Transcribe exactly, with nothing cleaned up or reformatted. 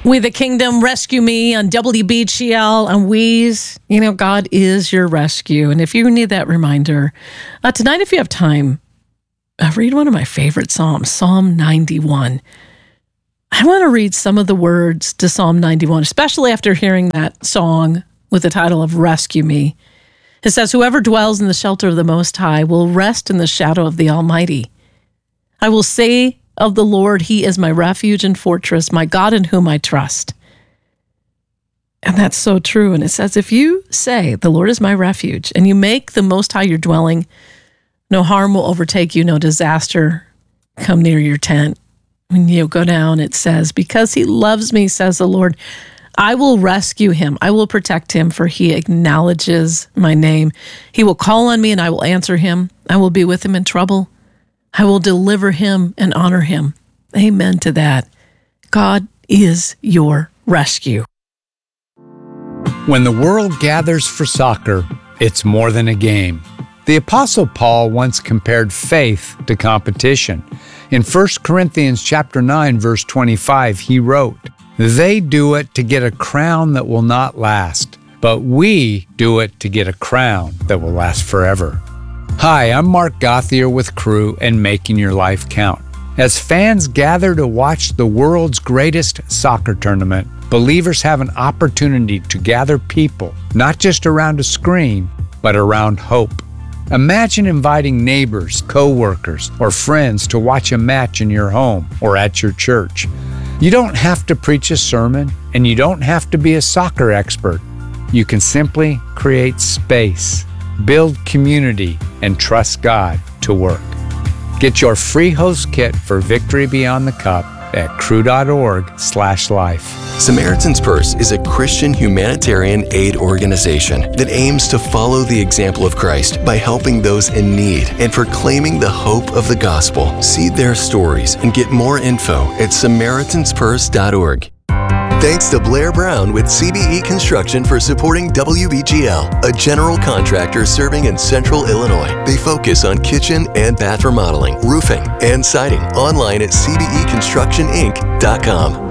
We the Kingdom, Rescue Me on W B G L and Wheeze. You know, God is your rescue. And if you need that reminder, uh, tonight, if you have time, uh, read one of my favorite Psalms, Psalm ninety-one. I want to read some of the words to Psalm ninety-one, especially after hearing that song with the title of Rescue Me. It says, whoever dwells in the shelter of the Most High will rest in the shadow of the Almighty. I will say of the Lord, he is my refuge and fortress, my God in whom I trust. And that's so true. And it says, if you say, the Lord is my refuge, and you make the Most High your dwelling, no harm will overtake you, no disaster come near your tent. When you go down, it says, because he loves me, says the Lord, I will rescue him. I will protect him, for he acknowledges my name. He will call on me, and I will answer him. I will be with him in trouble. I will deliver him and honor him. Amen to that. God is your rescue. When the world gathers for soccer, it's more than a game. The Apostle Paul once compared faith to competition. In First Corinthians chapter nine, verse twenty-five, he wrote, they do it to get a crown that will not last, but we do it to get a crown that will last forever. Hi, I'm Mark Gauthier with Crew and Making Your Life Count. As fans gather to watch the world's greatest soccer tournament, believers have an opportunity to gather people, not just around a screen, but around hope. Imagine inviting neighbors, co-workers, or friends to watch a match in your home or at your church. You don't have to preach a sermon, and you don't have to be a soccer expert. You can simply create space, build community, and trust God to work. Get your free host kit for Victory Beyond the Cup at crew.org slash life. Samaritan's Purse is a Christian humanitarian aid organization that aims to follow the example of Christ by helping those in need and proclaiming the hope of the gospel. See their stories and get more info at samaritans purse dot org. Thanks to Blair Brown with C B E Construction for supporting W B G L, a general contractor serving in central Illinois. They focus on kitchen and bath remodeling, roofing, and siding. Online at c b e construction inc dot com.